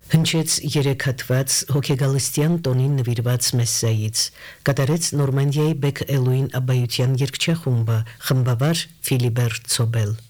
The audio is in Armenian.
Հնչեց երեք հատված հոգեգալստյան տոնին նվիրված մեսսայից, կատարեց Նորմանդիայի Բեք Էլուին Աբայության երգչախումբը, խմբավար Ֆիլիբեր Ցոբել։